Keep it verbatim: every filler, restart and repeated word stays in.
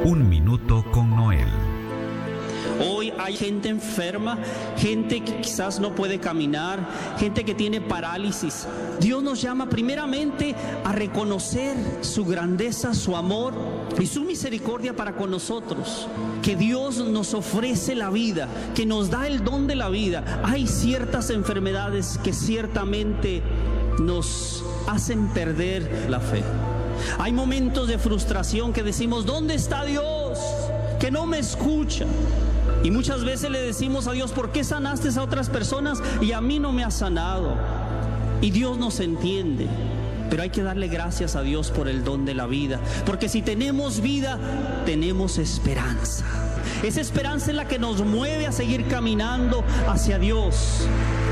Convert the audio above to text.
Un minuto con Noel. Hoy hay gente enferma, gente que quizás no puede caminar, gente que tiene parálisis. Dios nos llama primeramente a reconocer su grandeza, su amor y su misericordia para con nosotros. Que Dios nos ofrece la vida, que nos da el don de la vida. Hay ciertas enfermedades que ciertamente nos hacen perder la fe. Hay momentos de frustración que decimos, ¿dónde está Dios? Que no me escucha. Y muchas veces le decimos a Dios, ¿por qué sanaste a otras personas y a mí no me has sanado? Y Dios nos entiende, pero hay que darle gracias a Dios por el don de la vida, porque si tenemos vida, tenemos esperanza. Esa esperanza es la que nos mueve a seguir caminando hacia Dios.